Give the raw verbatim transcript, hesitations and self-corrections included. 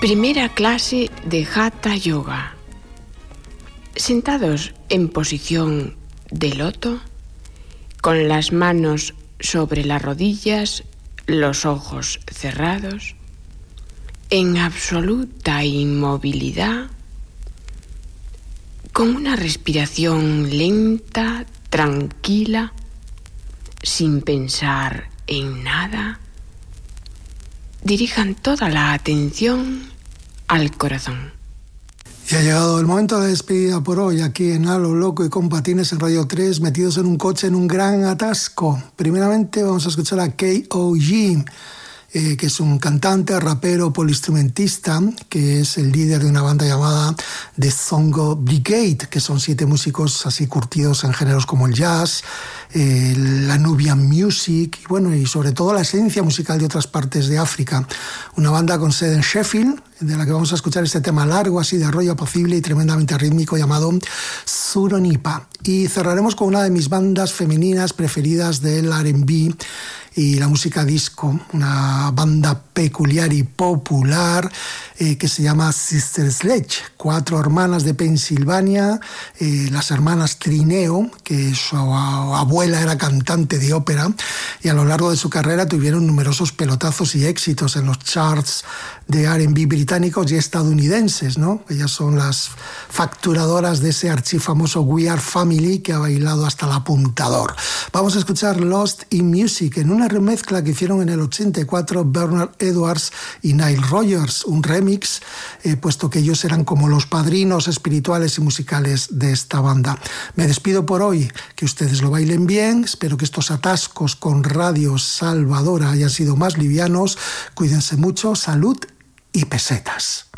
Primera clase de Hatha Yoga. Sentados en posición de loto, con las manos sobre las rodillas, los ojos cerrados, en absoluta inmovilidad, con una respiración lenta, tranquila, sin pensar en nada, dirijan toda la atención al corazón. Y ha llegado el momento de despedida por hoy, aquí en A lo Loco y con Patines en Radio tres, metidos en un coche en un gran atasco. Primeramente vamos a escuchar a K O G, eh, que es un cantante, rapero, poliinstrumentista, que es el líder de una banda llamada The Songo Brigade, que son siete músicos así curtidos en géneros como el jazz, eh, la Nubian Music, y bueno, y sobre todo la esencia musical de otras partes de África. Una banda con sede en Sheffield, de la que vamos a escuchar este tema largo, así de rollo apacible y tremendamente rítmico, llamado Suronipa. Y cerraremos con una de mis bandas femeninas preferidas del R and B y la música disco, una banda peculiar y popular eh, que se llama Sister Sledge, cuatro hermanas de Pensilvania, eh, las hermanas Trineo, que su abuela era cantante de ópera, y a lo largo de su carrera tuvieron numerosos pelotazos y éxitos en los charts de R and B británicos y estadounidenses, ¿no? Ellas son las facturadoras de ese archifamoso We Are Family que ha bailado hasta el apuntador. Vamos a escuchar Lost in Music en una remezcla que hicieron en el ochenta y cuatro Bernard Edwards y Nile Rodgers, un remix, eh, puesto que ellos eran como los padrinos espirituales y musicales de esta banda. Me despido por hoy, que ustedes lo bailen bien, espero que estos atascos con Radio Salvadora hayan sido más livianos, cuídense mucho, salud y pesetas.